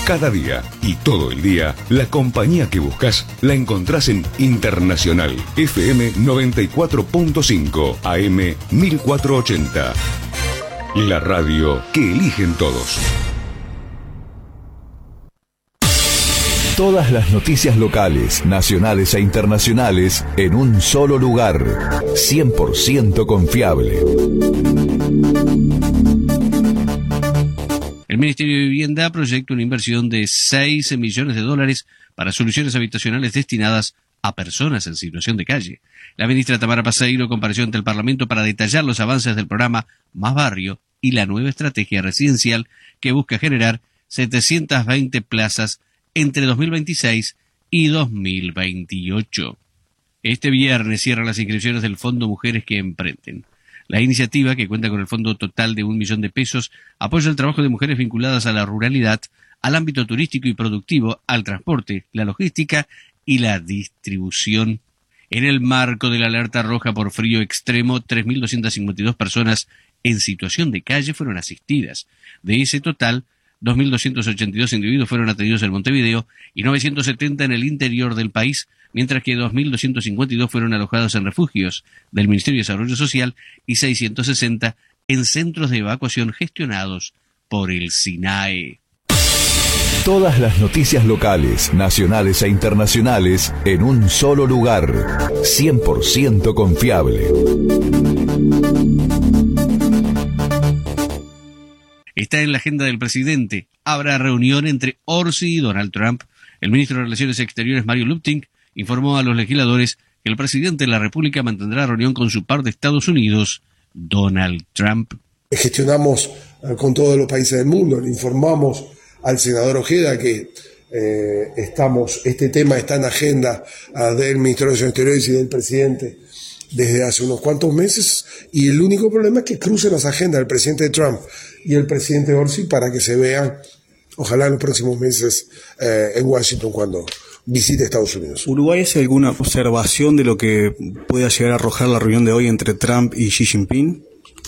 Cada día y todo el día, la compañía que buscas la encontrás en Internacional FM 94.5 AM 1480. La radio que eligen todos. Todas las noticias locales, nacionales e internacionales en un solo lugar. 100% confiable. El Ministerio de Vivienda proyecta una inversión de $6 millones para soluciones habitacionales destinadas a personas en situación de calle. La ministra Tamara Paseiro compareció ante el Parlamento para detallar los avances del programa Más Barrio y la nueva estrategia residencial que busca generar 720 plazas entre 2026 y 2028. Este viernes cierran las inscripciones del Fondo Mujeres que Emprenden. La iniciativa, que cuenta con el fondo total de $1 millón, apoya el trabajo de mujeres vinculadas a la ruralidad, al ámbito turístico y productivo, al transporte, la logística y la distribución. En el marco de la alerta roja por frío extremo, 3.252 personas en situación de calle fueron asistidas. De ese total, 2.282 individuos fueron atendidos en Montevideo y 970 en el interior del país, mientras que 2.252 fueron alojados en refugios del Ministerio de Desarrollo Social y 660 en centros de evacuación gestionados por el SINAE. Todas las noticias locales, nacionales e internacionales en un solo lugar. 100% confiable. Está en la agenda del presidente. Habrá reunión entre Orsi y Donald Trump. El ministro de Relaciones Exteriores, Mario Lupting, informó a los legisladores que el presidente de la República mantendrá reunión con su par de Estados Unidos, Donald Trump. Gestionamos con todos los países del mundo, le informamos al senador Ojeda que este tema está en agenda del ministro de Relaciones Exteriores y del presidente desde hace unos cuantos meses, y el único problema es que crucen las agendas del presidente Trump y el presidente Orsi para que se vean, ojalá en los próximos meses, en Washington cuando visite Estados Unidos. ¿Uruguay hace alguna observación de lo que pueda llegar a arrojar la reunión de hoy entre Trump y Xi Jinping?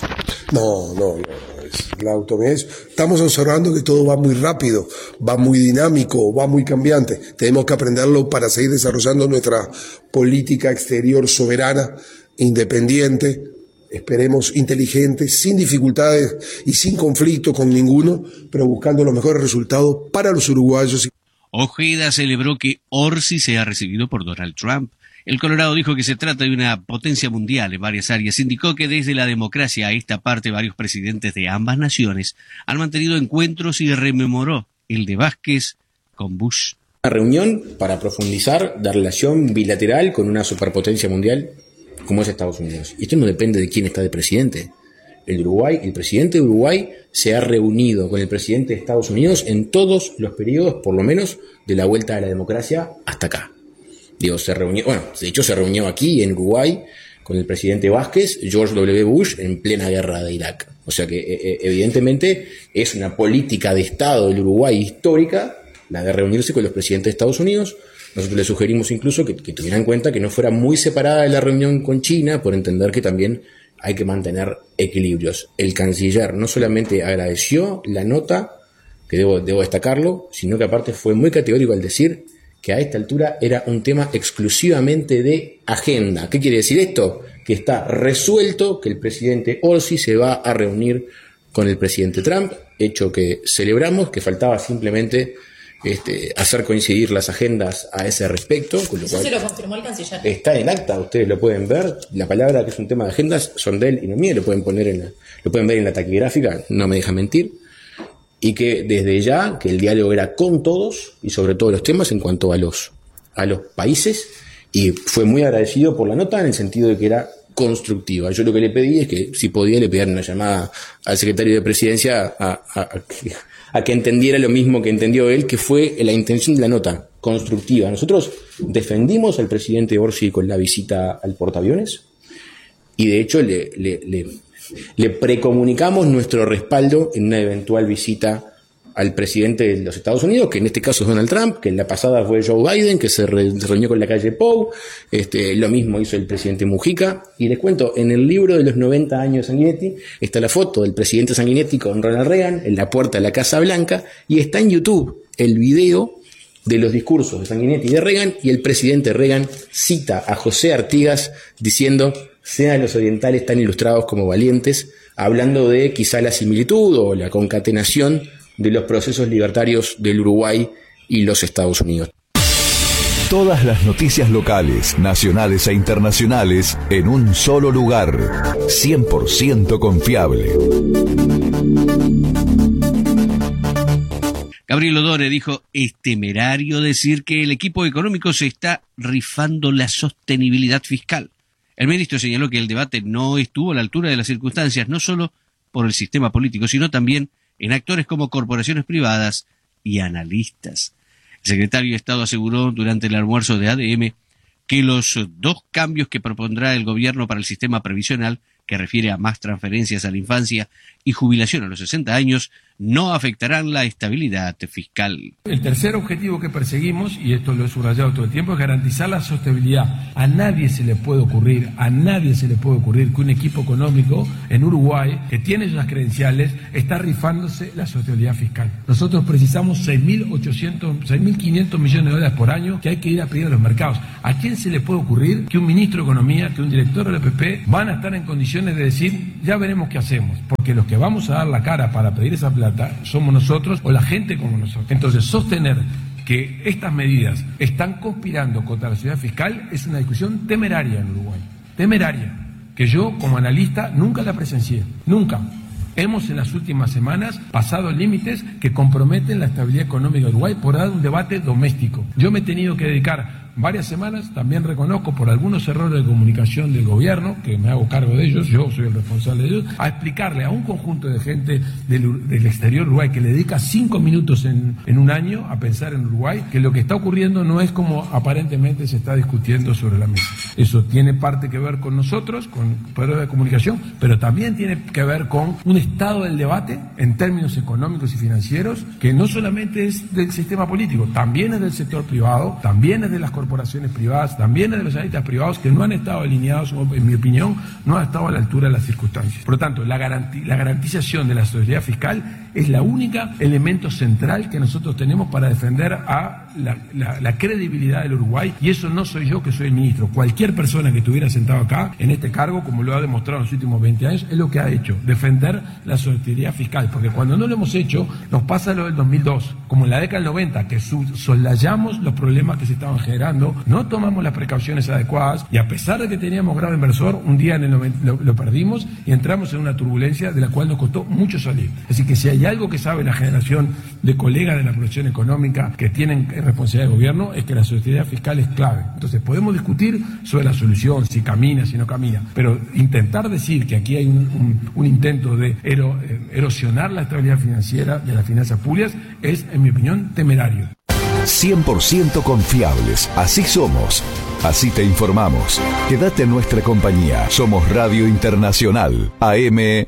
No. La autonomía estamos observando que todo va muy rápido, va muy dinámico, va muy cambiante. Tenemos que aprenderlo para seguir desarrollando nuestra política exterior soberana, independiente, esperemos inteligente, sin dificultades y sin conflicto con ninguno, pero buscando los mejores resultados para los uruguayos. Ojeda celebró que Orsi sea recibido por Donald Trump. El Colorado dijo que se trata de una potencia mundial en varias áreas. Indicó que desde la democracia a esta parte varios presidentes de ambas naciones han mantenido encuentros y rememoró el de Vázquez con Bush. Una reunión para profundizar la relación bilateral con una superpotencia mundial como es Estados Unidos. Y esto no depende de quién está de presidente. El presidente de Uruguay se ha reunido con el presidente de Estados Unidos en todos los periodos, por lo menos, de la vuelta a la democracia hasta acá. Se reunió aquí en Uruguay con el presidente Vázquez, George W. Bush, en plena guerra de Irak. O sea que evidentemente es una política de Estado del Uruguay histórica la de reunirse con los presidentes de Estados Unidos. Nosotros le sugerimos incluso que tuvieran en cuenta que no fuera muy separada de la reunión con China, por entender que también hay que mantener equilibrios. El canciller no solamente agradeció la nota, que debo destacarlo, sino que aparte fue muy categórico al decir que a esta altura era un tema exclusivamente de agenda. ¿Qué quiere decir esto? Que está resuelto que el presidente Orsi se va a reunir con el presidente Trump, hecho que celebramos, que faltaba simplemente hacer coincidir las agendas a ese respecto. Con lo cual, se lo confirmó el canciller. Está en acta, ustedes lo pueden ver. La palabra que es un tema de agendas son de él y no mía, lo pueden ver en la taquigráfica, no me deja mentir. Y que desde ya, que el diálogo era con todos y sobre todos los temas en cuanto a los países, y fue muy agradecido por la nota en el sentido de que era constructiva. Yo lo que le pedí es que si podía le pedir una llamada al secretario de Presidencia a que entendiera lo mismo que entendió él, que fue la intención de la nota, constructiva. Nosotros defendimos al presidente Orsi con la visita al portaaviones y de hecho le precomunicamos nuestro respaldo en una eventual visita al presidente de los Estados Unidos, que en este caso es Donald Trump, que en la pasada fue Joe Biden, que se reunió con la calle Pou, lo mismo hizo el presidente Mujica, y les cuento, en el libro de los 90 años de Sanguinetti está la foto del presidente Sanguinetti con Ronald Reagan en la puerta de la Casa Blanca, y está en YouTube el video de los discursos de Sanguinetti y de Reagan, y el presidente Reagan cita a José Artigas diciendo: sean los orientales tan ilustrados como valientes, hablando de quizá la similitud o la concatenación de los procesos libertarios del Uruguay y los Estados Unidos. Todas las noticias locales, nacionales e internacionales en un solo lugar. 100% confiable. Gabriel Odone dijo: es temerario decir que el equipo económico se está rifando la sostenibilidad fiscal. El ministro señaló que el debate no estuvo a la altura de las circunstancias, no solo por el sistema político, sino también en actores como corporaciones privadas y analistas. El secretario de Estado aseguró durante el almuerzo de ADM que los 2 cambios que propondrá el gobierno para el sistema previsional, que refiere a más transferencias a la infancia y jubilación a los 60 años, no afectarán la estabilidad fiscal. El tercer objetivo que perseguimos, y esto lo he subrayado todo el tiempo, es garantizar la sostenibilidad. A nadie se le puede ocurrir que un equipo económico en Uruguay, que tiene esas credenciales, está rifándose la sostenibilidad fiscal. Nosotros precisamos 6.500 millones de dólares por año que hay que ir a pedir a los mercados. ¿A quién se le puede ocurrir que un ministro de Economía, que un director del EPP van a estar en condiciones de decir: ya veremos qué hacemos? Porque los que vamos a dar la cara para pedir esa plata somos nosotros o la gente como nosotros. Entonces, sostener que estas medidas están conspirando contra la seguridad fiscal es una discusión temeraria en Uruguay. Temeraria. Que yo, como analista, nunca la presencié. Nunca. Hemos en las últimas semanas pasado límites que comprometen la estabilidad económica de Uruguay por dar un debate doméstico. Yo me he tenido que dedicar varias semanas, también reconozco por algunos errores de comunicación del gobierno, que me hago cargo de ellos, yo soy el responsable de ellos, a explicarle a un conjunto de gente del exterior de Uruguay que le dedica 5 minutos en un año a pensar en Uruguay, que lo que está ocurriendo no es como aparentemente se está discutiendo sobre la mesa. Eso tiene parte que ver con nosotros, con poder de comunicación, pero también tiene que ver con un estado del debate en términos económicos y financieros, que no solamente es del sistema político, también es del sector privado, también es de las corporaciones privadas, también es de los analistas privados, que no han estado alineados, o en mi opinión, no han estado a la altura de las circunstancias. Por lo tanto, la garantización de la sostenibilidad fiscal es la única elemento central que nosotros tenemos para defender a la credibilidad del Uruguay, y eso no soy yo que soy el ministro. Cualquier persona que estuviera sentado acá en este cargo, como lo ha demostrado en los últimos 20 años, es lo que ha hecho, defender la sostenibilidad fiscal, porque cuando no lo hemos hecho, nos pasa lo del 2002, como en la década del 90, que soslayamos los problemas que se estaban generando, no tomamos las precauciones adecuadas, y a pesar de que teníamos grado inversor, un día en el 90 lo perdimos y entramos en una turbulencia de la cual nos costó mucho salir. Así que si hay algo que sabe la generación de colegas de la profesión económica que tienen responsabilidad de gobierno, es que la sostenibilidad fiscal es clave. Entonces podemos discutir sobre la solución, si camina, si no camina, pero intentar decir que aquí hay un intento de erosionar la estabilidad financiera de las finanzas públicas es, en mi opinión, temerario. 100% confiables, así somos, así te informamos. Quédate en nuestra compañía. Somos Radio Internacional, AM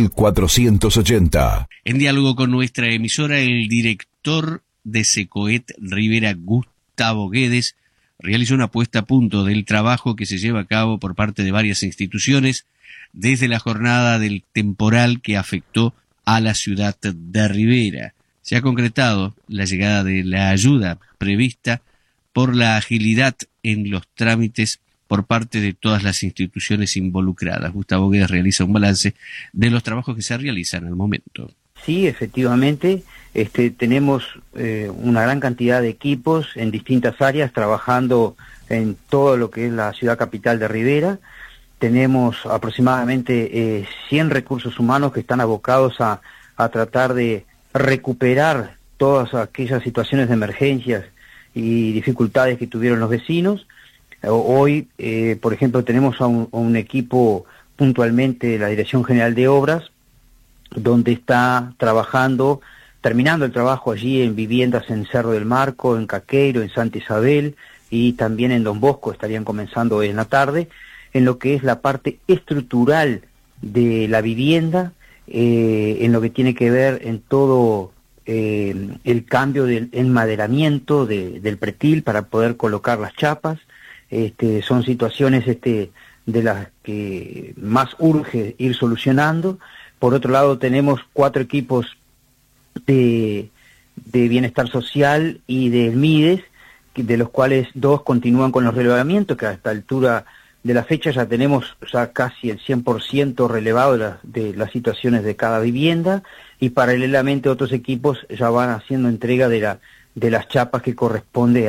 1480. En diálogo con nuestra emisora, el director de SECOET Rivera, Gustavo Guedes, realizó una puesta a punto del trabajo que se lleva a cabo por parte de varias instituciones desde la jornada del temporal que afectó a la ciudad de Rivera. Se ha concretado la llegada de la ayuda prevista por la agilidad en los trámites por parte de todas las instituciones involucradas. Gustavo Guedes realiza un balance de los trabajos que se realizan al momento. Sí, efectivamente, tenemos una gran cantidad de equipos en distintas áreas trabajando en todo lo que es la ciudad capital de Rivera. Tenemos aproximadamente 100 recursos humanos que están abocados a tratar de recuperar todas aquellas situaciones de emergencias y dificultades que tuvieron los vecinos. Hoy, por ejemplo, tenemos a un equipo puntualmente de la Dirección General de Obras, donde está trabajando, terminando el trabajo allí en viviendas en Cerro del Marco, en Caqueiro, en Santa Isabel y también en Don Bosco, estarían comenzando hoy en la tarde, en lo que es la parte estructural de la vivienda, en lo que tiene que ver en todo el cambio del enmaderamiento del pretil para poder colocar las chapas. Son situaciones de las que más urge ir solucionando. Por otro lado, tenemos 4 equipos de bienestar social y del MIDES, de los cuales 2 continúan con los relevamientos, que a esta altura de la fecha ya tenemos ya casi el 100% relevado de las situaciones de cada vivienda, y paralelamente otros equipos ya van haciendo entrega de las chapas que corresponde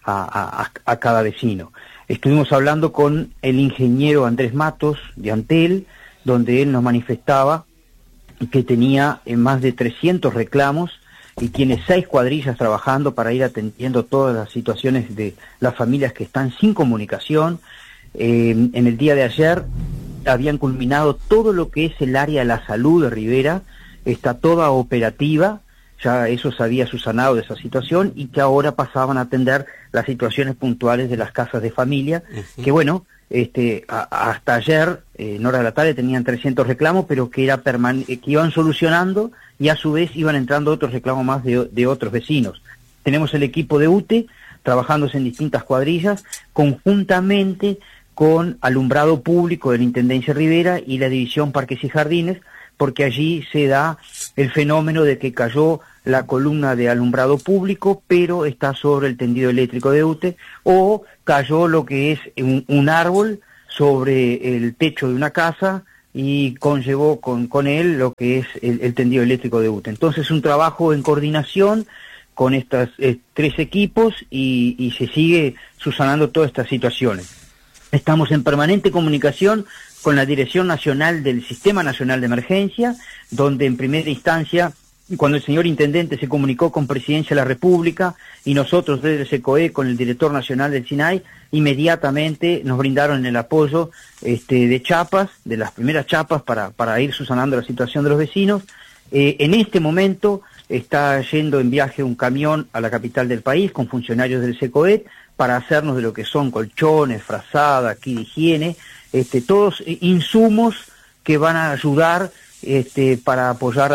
a cada vecino. Estuvimos hablando con el ingeniero Andrés Matos de Antel, donde él nos manifestaba que tenía más de 300 reclamos y tiene 6 cuadrillas trabajando para ir atendiendo todas las situaciones de las familias que están sin comunicación. En el día de ayer habían culminado todo lo que es el área de la salud de Rivera, está toda operativa, ya eso se había subsanado de esa situación, y que ahora pasaban a atender las situaciones puntuales de las casas de familia, que bueno, hasta ayer, en hora de la tarde, tenían 300 reclamos, pero que iban solucionando, y a su vez iban entrando otros reclamos más de otros vecinos. Tenemos el equipo de UTE trabajándose en distintas cuadrillas, conjuntamente con alumbrado público de la Intendencia Rivera y la División Parques y Jardines, porque allí se da el fenómeno de que cayó la columna de alumbrado público, pero está sobre el tendido eléctrico de UTE, o cayó lo que es un árbol sobre el techo de una casa y conllevó con él lo que es el tendido eléctrico de UTE. Entonces, un trabajo en coordinación con estos 3 equipos y se sigue subsanando todas estas situaciones. Estamos en permanente comunicación con la Dirección Nacional del Sistema Nacional de Emergencia, donde en primera instancia, cuando el señor Intendente se comunicó con Presidencia de la República y nosotros desde el SECOE con el Director Nacional del SINAI, inmediatamente nos brindaron el apoyo de chapas, de las primeras chapas para ir subsanando la situación de los vecinos. En este momento está yendo en viaje un camión a la capital del país con funcionarios del SECOE para hacernos de lo que son colchones, frazada, kit de higiene, todos insumos que van a ayudar para apoyar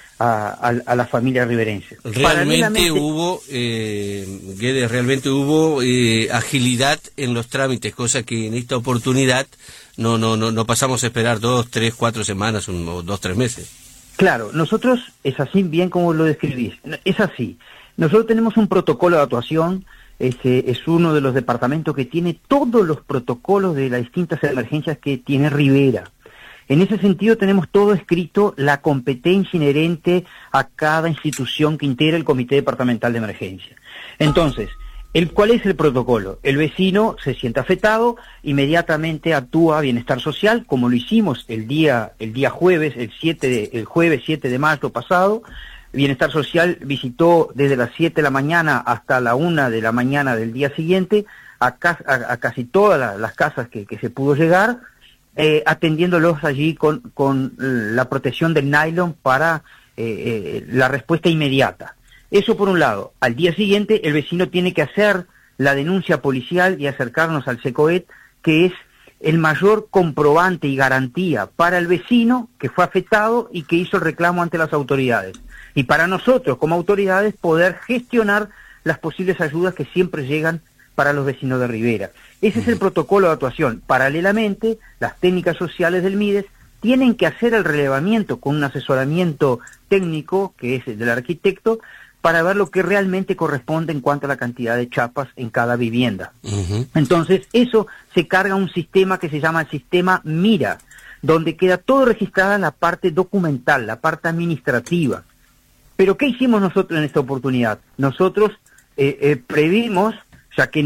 a la familia riverense. Realmente hubo, Guedes, agilidad en los trámites, cosa que en esta oportunidad no pasamos a esperar 2, 3, 4 semanas o 2, 3 meses. Claro, nosotros, es así bien como lo describís, es así. Nosotros tenemos un protocolo de actuación, es uno de los departamentos que tiene todos los protocolos de las distintas emergencias que tiene Rivera. En ese sentido tenemos todo escrito, la competencia inherente a cada institución que integra el Comité Departamental de Emergencia. Entonces, ¿cuál es el protocolo? El vecino se siente afectado, inmediatamente actúa Bienestar Social, como lo hicimos el día jueves, el jueves 7 de mayo pasado. Bienestar Social visitó desde las 7 de la mañana hasta la 1 de la mañana del día siguiente a casi todas las casas que se pudo llegar, atendiéndolos allí con la protección del nylon para la respuesta inmediata. Eso por un lado. Al día siguiente el vecino tiene que hacer la denuncia policial y acercarnos al SECOET, que es el mayor comprobante y garantía para el vecino que fue afectado y que hizo el reclamo ante las autoridades. Y para nosotros, como autoridades, poder gestionar las posibles ayudas que siempre llegan para los vecinos de Rivera. Ese es el protocolo de actuación. Paralelamente, las técnicas sociales del MIDES tienen que hacer el relevamiento con un asesoramiento técnico, que es el del arquitecto, para ver lo que realmente corresponde en cuanto a la cantidad de chapas en cada vivienda. Entonces, eso se carga a un sistema que se llama el sistema MIRA, donde queda todo registrada la parte documental, la parte administrativa. Pero ¿qué hicimos nosotros en esta oportunidad? Nosotros previmos, ya que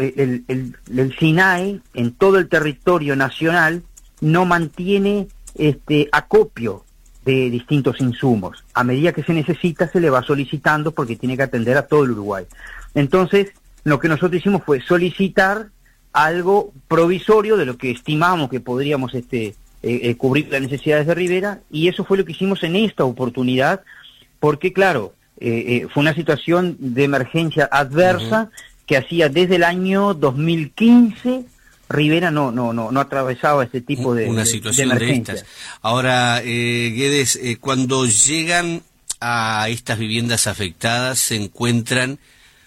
el SINAI en todo el territorio nacional no mantiene acopio de distintos insumos. A medida que se necesita se le va solicitando porque tiene que atender a todo el Uruguay. Entonces, lo que nosotros hicimos fue solicitar algo provisorio de lo que estimamos que podríamos cubrir las necesidades de Rivera, y eso fue lo que hicimos en esta oportunidad, porque claro, fue una situación de emergencia adversa que hacía desde el año 2015 Rivera no atravesaba este tipo de situación de estas. Ahora, Guedes, cuando llegan a estas viviendas afectadas se encuentran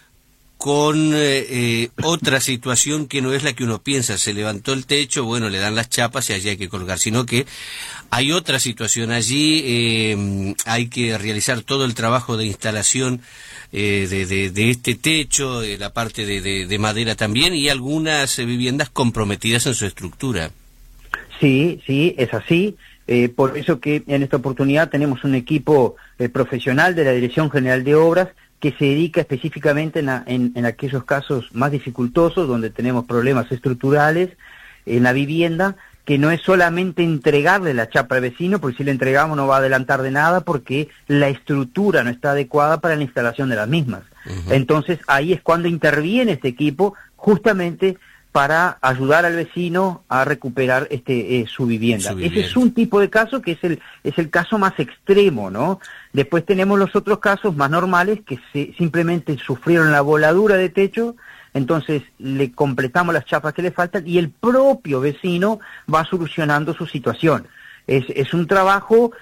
con otra situación que no es la que uno piensa. Se levantó el techo, bueno, le dan las chapas y allí hay que colgar, sino que hay otra situación allí. Hay que realizar todo el trabajo de instalación de este techo, la parte de madera también, y algunas viviendas comprometidas en su estructura. Sí, es así. Por eso que en esta oportunidad tenemos un equipo profesional de la Dirección General de Obras que se dedica específicamente en aquellos casos más dificultosos, donde tenemos problemas estructurales en la vivienda, que no es solamente entregarle la chapa al vecino, porque si le entregamos no va a adelantar de nada, porque la estructura no está adecuada para la instalación de las mismas. Entonces ahí es cuando interviene este equipo, justamente para ayudar al vecino a recuperar su vivienda. Ese es un tipo de caso que es el caso más extremo, ¿no? Después tenemos los otros casos más normales que simplemente sufrieron la voladura de techo, entonces le completamos las chapas que le faltan y el propio vecino va solucionando su situación. Es un trabajo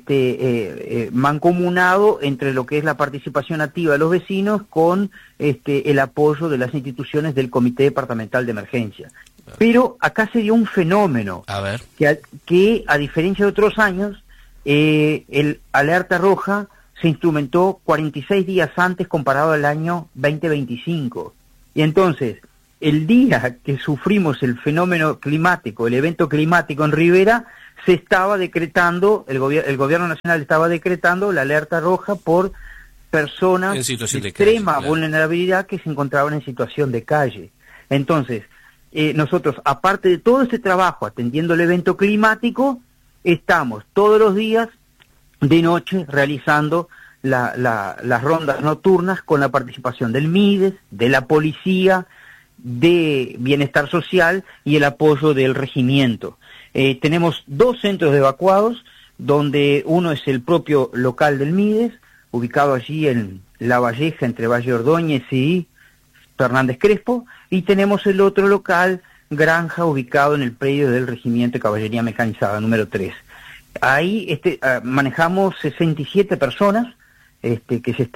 mancomunado entre lo que es la participación activa de los vecinos con el apoyo de las instituciones del Comité Departamental de Emergencia. Pero acá se dio un fenómeno, que a diferencia de otros años, el alerta roja se instrumentó 46 días antes comparado al año 2025. Y entonces, el día que sufrimos el fenómeno climático, el evento climático en Rivera, se estaba decretando, el gobierno nacional estaba decretando la alerta roja por personas de extrema vulnerabilidad que se encontraban en situación de calle. Entonces, nosotros, aparte de todo este trabajo atendiendo el evento climático, estamos todos los días de noche realizando las rondas nocturnas con la participación del MIDES, de la policía, de Bienestar Social y el apoyo del regimiento. Tenemos 2 centros de evacuados, donde uno es el propio local del MIDES, ubicado allí en La Valleja, entre Valle Ordóñez y Fernández Crespo, y tenemos el otro local, Granja, ubicado en el predio del Regimiento de Caballería Mecanizada, número 3. Ahí manejamos 67 personas que se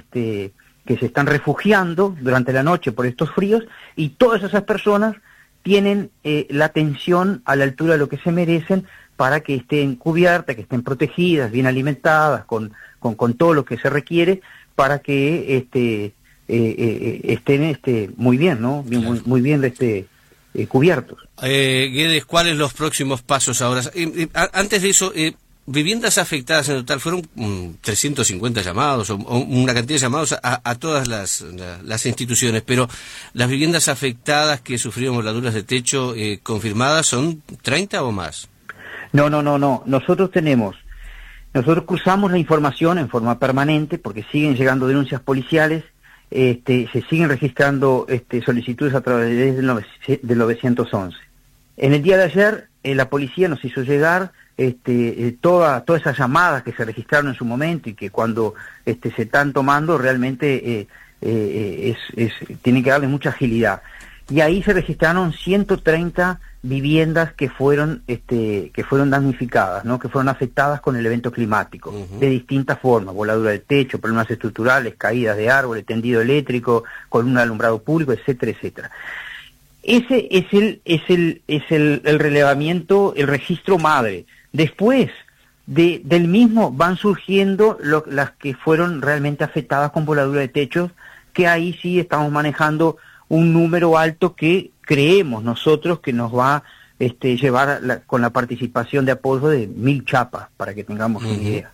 están refugiando durante la noche por estos fríos, y todas esas personas tienen la atención a la altura de lo que se merecen para que estén cubiertas, que estén protegidas, bien alimentadas, con todo lo que se requiere para que estén muy bien, ¿no? Muy bien cubiertos. Guedes, ¿cuáles los próximos pasos ahora? Antes de eso, viviendas afectadas en total, fueron 350 llamados, o una cantidad de llamados a todas las instituciones, pero las viviendas afectadas que sufrieron voladuras de techo confirmadas, ¿son 30 o más? No. Nosotros cruzamos la información en forma permanente, porque siguen llegando denuncias policiales, se siguen registrando solicitudes a través del 911. En el día de ayer, la policía nos hizo llegar todas esas llamadas que se registraron en su momento y que cuando se están tomando realmente tienen que darle mucha agilidad. Y ahí se registraron 130 viviendas que fueron damnificadas, ¿no? Que fueron afectadas con el evento climático, de distintas formas: voladura de techo, problemas estructurales, caídas de árboles, tendido eléctrico, columna de alumbrado público, etcétera, etcétera. Ese es el relevamiento, el registro madre. Después del mismo van surgiendo las que fueron realmente afectadas con voladura de techo, que ahí sí estamos manejando un número alto que creemos nosotros que nos va a llevar con la participación de apoyo de 1000 chapas, para que tengamos una idea.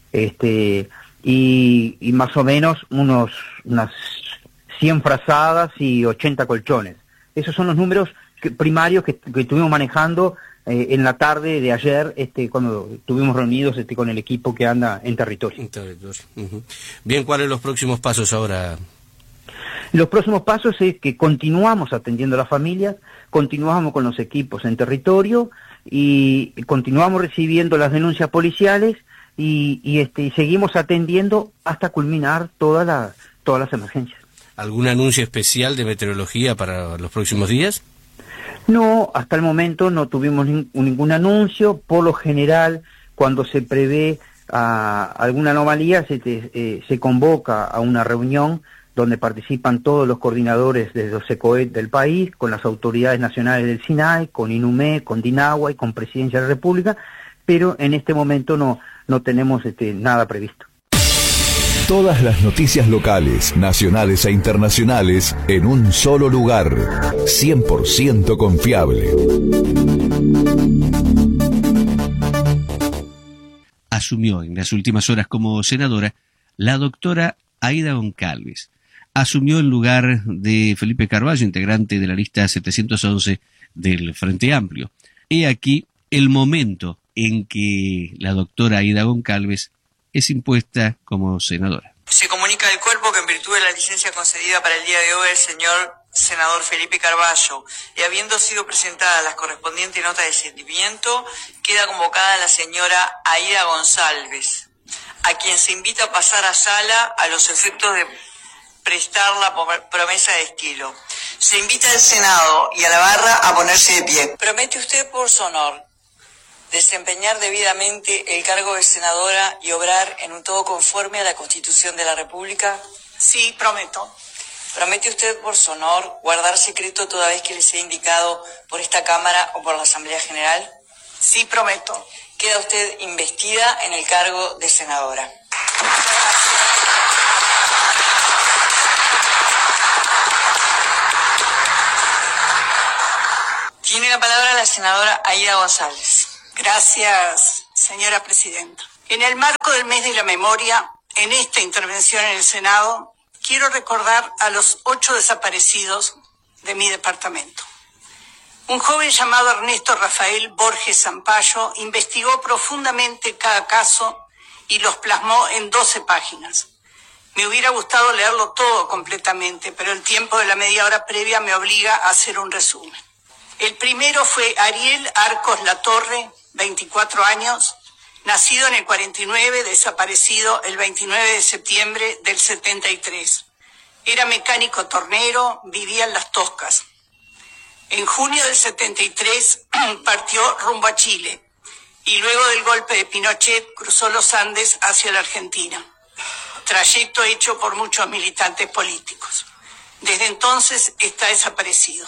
Y más o menos unas 100 frazadas y 80 colchones. Esos son los números primarios que estuvimos manejando en la tarde de ayer, cuando estuvimos reunidos con el equipo que anda en territorio. Bien, ¿cuáles son los próximos pasos ahora? Los próximos pasos es que continuamos atendiendo a las familias, continuamos con los equipos en territorio y continuamos recibiendo las denuncias policiales y seguimos atendiendo hasta culminar todas las emergencias. ¿Algún anuncio especial de meteorología para los próximos días? No, hasta el momento no tuvimos ningún anuncio. Por lo general, cuando se prevé alguna anomalía, se convoca a una reunión donde participan todos los coordinadores de los SECOET del país, con las autoridades nacionales del SINAI, con INUME, con DINAHUA y con Presidencia de la República, pero en este momento no tenemos nada previsto. Todas las noticias locales, nacionales e internacionales en un solo lugar. 100% confiable. Asumió en las últimas horas como senadora la doctora Aida Goncalves. Asumió el lugar de Felipe Carballo, integrante de la lista 711 del Frente Amplio. He aquí el momento en que la doctora Aida Goncalves es impuesta como senadora. Se comunica del cuerpo que en virtud de la licencia concedida para el día de hoy al señor senador Felipe Carballo, y habiendo sido presentadas las correspondientes notas de sentimiento, queda convocada la señora Aida Goncalves, a quien se invita a pasar a sala a los efectos de prestar la promesa de estilo. Se invita al Senado y a la barra a ponerse de pie. ¿Promete usted por su honor desempeñar debidamente el cargo de senadora y obrar en un todo conforme a la Constitución de la República? Sí, prometo. ¿Promete usted por su honor guardar secreto toda vez que le sea indicado por esta Cámara o por la Asamblea General? Sí, prometo. Queda usted investida en el cargo de senadora. Tiene la palabra la senadora Aida Goncalves. Gracias, señora presidenta. En el marco del mes de la memoria, en esta intervención en el Senado, quiero recordar a los 8 desaparecidos de mi departamento. Un joven llamado Ernesto Rafael Borges Zampayo investigó profundamente cada caso y los plasmó en 12 páginas. Me hubiera gustado leerlo todo completamente, pero el tiempo de la media hora previa me obliga a hacer un resumen. El primero fue Ariel Arcos Latorre, 24 años, nacido en el 49, desaparecido el 29 de septiembre del 73. Era mecánico tornero, vivía en Las Toscas. En junio del 73 partió rumbo a Chile y luego del golpe de Pinochet cruzó los Andes hacia la Argentina, trayecto hecho por muchos militantes políticos. Desde entonces está desaparecido.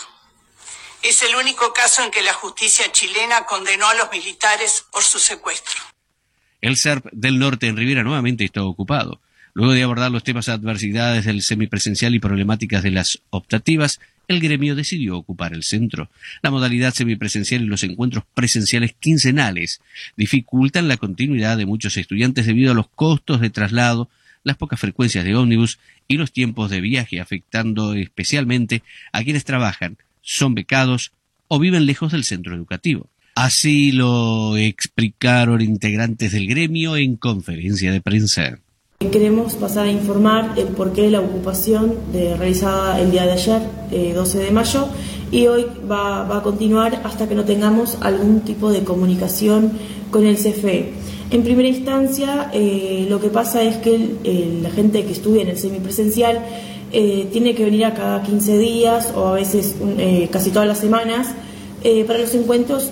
Es el único caso en que la justicia chilena condenó a los militares por su secuestro. El SERP del Norte en Rivera nuevamente está ocupado. Luego de abordar los temas adversidades del semipresencial y problemáticas de las optativas, el gremio decidió ocupar el centro. La modalidad semipresencial y los encuentros presenciales quincenales dificultan la continuidad de muchos estudiantes debido a los costos de traslado, las pocas frecuencias de ómnibus y los tiempos de viaje, afectando especialmente a quienes trabajan, son becados o viven lejos del centro educativo. Así lo explicaron integrantes del gremio en conferencia de prensa. Queremos pasar a informar el porqué de la ocupación realizada el día de ayer, 12 de mayo, y hoy va a continuar hasta que no tengamos algún tipo de comunicación con el CFE. En primera instancia, lo que pasa es que la gente que estudia en el semipresencial tiene que venir a cada 15 días o a veces casi todas las semanas para los encuentros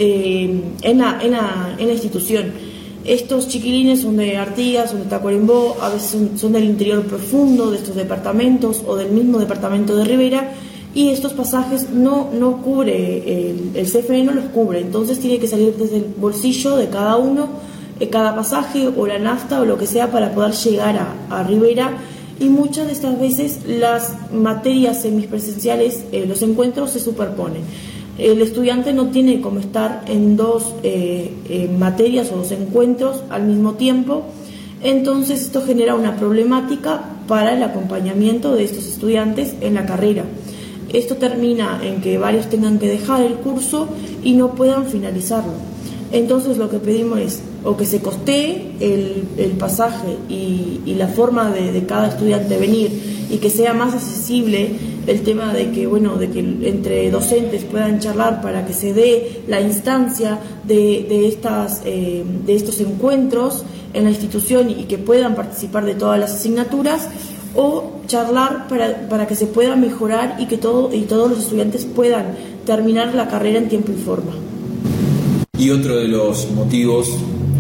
en la institución. Estos chiquilines son de Artigas, son de Tacuarembó, a veces son del interior profundo de estos departamentos o del mismo departamento de Rivera, y estos pasajes no cubre, el CFE no los cubre, entonces tiene que salir desde el bolsillo de cada uno, cada pasaje o la nafta o lo que sea para poder llegar a Rivera. Y muchas de estas veces las materias semipresenciales, los encuentros se superponen. El estudiante no tiene como estar en dos materias o dos encuentros al mismo tiempo, entonces esto genera una problemática para el acompañamiento de estos estudiantes en la carrera. Esto termina en que varios tengan que dejar el curso y no puedan finalizarlo. Entonces lo que pedimos es o que se costee el pasaje y la forma de cada estudiante venir, y que sea más accesible el tema de que entre docentes puedan charlar para que se dé la instancia de estos encuentros en la institución y que puedan participar de todas las asignaturas, o charlar para que se pueda mejorar y que todos los estudiantes puedan terminar la carrera en tiempo y forma. Y otro de los motivos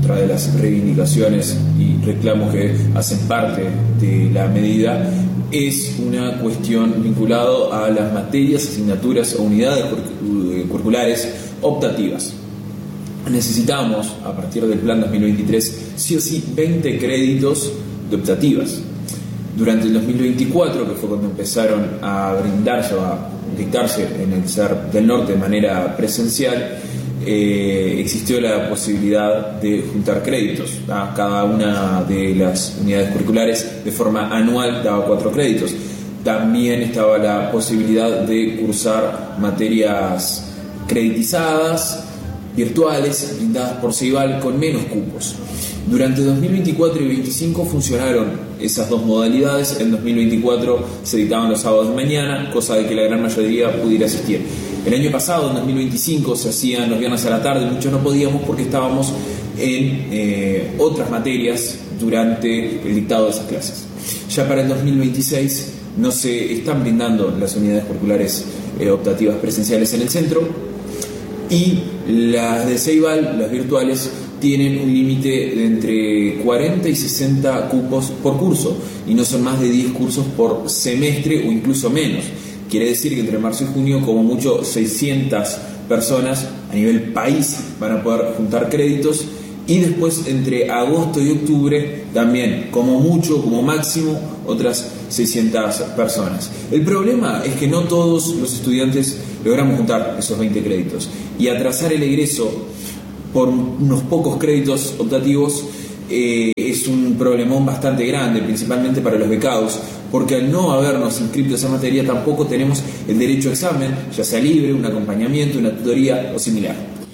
otra de las reivindicaciones y reclamos que hacen parte de la medida es una cuestión vinculada a las materias, asignaturas o unidades curriculares optativas. Necesitamos, a partir del plan 2023, sí o sí 20 créditos de optativas. Durante el 2024, que fue cuando empezaron a brindarse o a dictarse en el CER del Norte de manera presencial, existió la posibilidad de juntar créditos. Cada una de las unidades curriculares de forma anual daba 4 créditos. También estaba la posibilidad de cursar materias creditizadas, virtuales, brindadas por Ceibal con menos cupos. Durante 2024 y 2025 funcionaron esas dos modalidades. En 2024 se dictaban los sábados de mañana, cosa de que la gran mayoría pudiera asistir. El año pasado, en 2025, se hacían los viernes a la tarde, muchos no podíamos porque estábamos en otras materias durante el dictado de esas clases. Ya para el 2026 no se están brindando las unidades curriculares optativas presenciales en el centro, y las de Ceibal, las virtuales, tienen un límite de entre 40 y 60 cupos por curso, y no son más de 10 cursos por semestre o incluso menos. Quiere decir que entre marzo y junio, como mucho, 600 personas a nivel país van a poder juntar créditos, y después entre agosto y octubre también, como mucho, como máximo, otras 600 personas. El problema es que no todos los estudiantes logramos juntar esos 20 créditos, y atrasar el egreso por unos pocos créditos optativos es un problemón bastante grande, principalmente para los becados, porque al no habernos inscrito a esa materia tampoco tenemos el derecho a examen, ya sea libre, un acompañamiento, una tutoría o similar.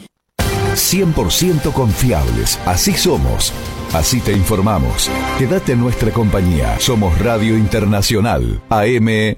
100% confiables, así somos, así te informamos. Quédate en nuestra compañía, somos Radio Internacional, AM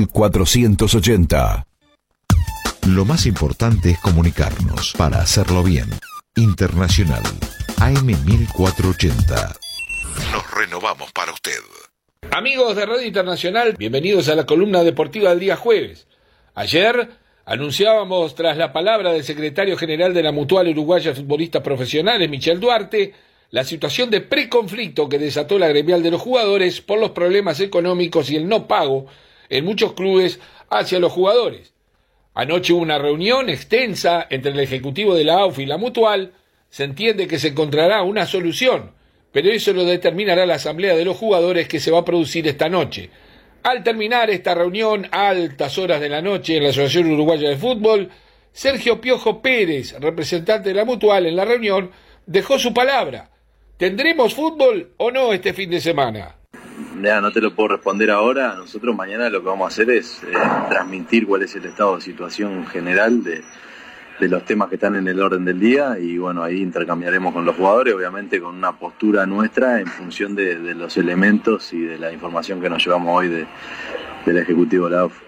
1480. Lo más importante es comunicarnos para hacerlo bien. Internacional, AM 1480. Nos renovamos para usted. Amigos de Radio Internacional, bienvenidos a la columna deportiva del día jueves. Ayer anunciábamos, tras la palabra del secretario general de la Mutual Uruguaya de Futbolistas Profesionales, Michel Duarte, la situación de preconflicto que desató la gremial de los jugadores por los problemas económicos y el no pago en muchos clubes hacia los jugadores. Anoche hubo una reunión extensa entre el ejecutivo de la AUF y la Mutual. Se entiende que se encontrará una solución, pero eso lo determinará la asamblea de los jugadores que se va a producir esta noche. Al terminar esta reunión a altas horas de la noche en la Asociación Uruguaya de Fútbol, Sergio Piojo Pérez, representante de la Mutual en la reunión, dejó su palabra. ¿Tendremos fútbol o no este fin de semana? No te lo puedo responder ahora. Nosotros mañana lo que vamos a hacer es transmitir cuál es el estado de situación general de los temas que están en el orden del día, y bueno, ahí intercambiaremos con los jugadores, obviamente con una postura nuestra en función de los elementos y de la información que nos llevamos hoy del Ejecutivo de la AUF.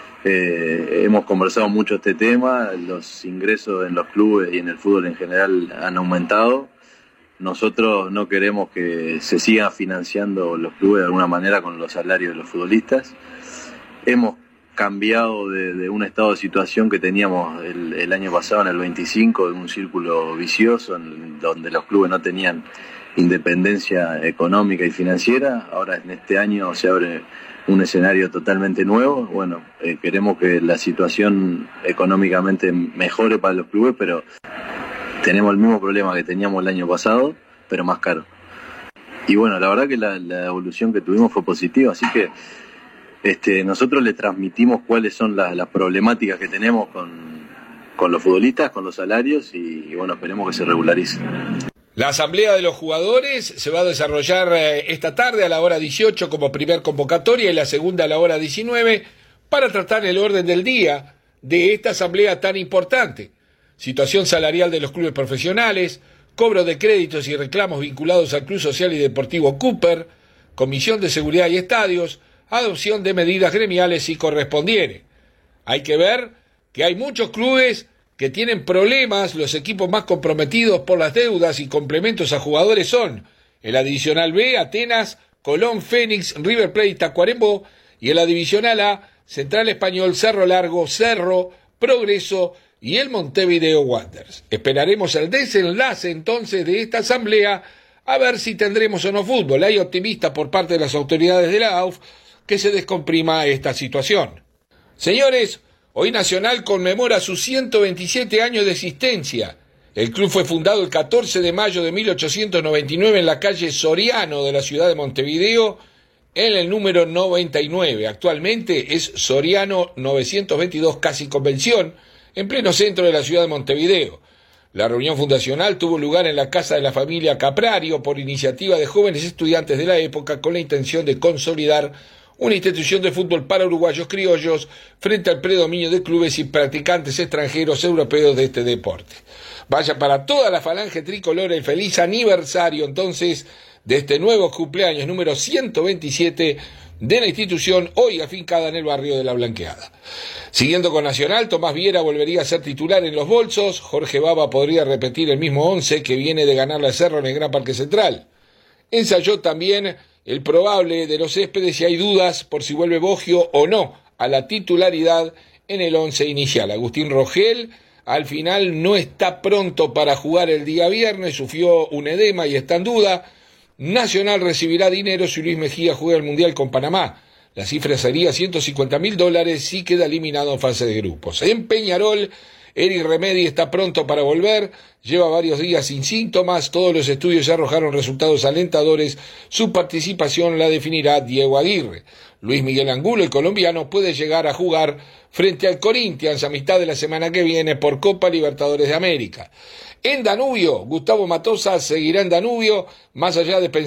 Hemos conversado mucho este tema, los ingresos en los clubes y en el fútbol en general han aumentado. Nosotros no queremos que se sigan financiando los clubes de alguna manera con los salarios de los futbolistas. Hemos cambiado de un estado de situación que teníamos el año pasado, en el 25, de un círculo vicioso en donde los clubes no tenían independencia económica y financiera. Ahora en este año se abre un escenario totalmente nuevo. Bueno, queremos que la situación económicamente mejore para los clubes, pero tenemos el mismo problema que teníamos el año pasado, pero más caro. Y bueno, la verdad que la evolución que tuvimos fue positiva, así que nosotros le transmitimos cuáles son las problemáticas que tenemos con los futbolistas, con los salarios, y bueno, esperemos que se regularice. La asamblea de los jugadores se va a desarrollar esta tarde a la hora 18 como primer convocatoria, y la segunda a la hora 19 para tratar el orden del día de esta asamblea tan importante. Situación salarial de los clubes profesionales, cobro de créditos y reclamos vinculados al Club Social y Deportivo Cooper, Comisión de Seguridad y Estadios, adopción de medidas gremiales si correspondiere. Hay que ver que hay muchos clubes que tienen problemas. Los equipos más comprometidos por las deudas y complementos a jugadores son en la Divisional B, Atenas, Colón, Fénix, River Plate, Tacuarembó, y en la Divisional A, Central Español, Cerro Largo, Cerro, Progreso y el Montevideo Wanderers. Esperaremos el desenlace entonces de esta asamblea a ver si tendremos o no fútbol. Hay optimistas por parte de las autoridades de la AUF que se descomprima esta situación. Señores, hoy Nacional conmemora sus 127 años de existencia. El club fue fundado el 14 de mayo de 1899 en la calle Soriano de la ciudad de Montevideo, en el número 99. Actualmente es Soriano 922, casi Convención, en pleno centro de la ciudad de Montevideo. La reunión fundacional tuvo lugar en la casa de la familia Caprario por iniciativa de jóvenes estudiantes de la época con la intención de consolidar una institución de fútbol para uruguayos criollos frente al predominio de clubes y practicantes extranjeros europeos de este deporte. Vaya para toda la falange tricolor el feliz aniversario entonces de este nuevo cumpleaños número 127 de la institución hoy afincada en el barrio de La Blanqueada. Siguiendo con Nacional, Tomás Viera volvería a ser titular en los bolsos, Jorge Baba podría repetir el mismo 11 que viene de ganarle a Cerro en el Gran Parque Central. Ensayó también el probable de los Céspedes si hay dudas por si vuelve Boggio o no a la titularidad en el 11 inicial. Agustín Rogel al final no está pronto para jugar el día viernes, sufrió un edema y está en duda. Nacional recibirá dinero si Luis Mejía juega el Mundial con Panamá. La cifra sería $150.000 si queda eliminado en fase de grupos. En Peñarol, Eric Remedi está pronto para volver, lleva varios días sin síntomas, todos los estudios ya arrojaron resultados alentadores, su participación la definirá Diego Aguirre. Luis Miguel Angulo, el colombiano, puede llegar a jugar frente al Corinthians a mitad de la semana que viene por Copa Libertadores de América. En Danubio, Gustavo Matosas seguirá en Danubio, más allá de pensar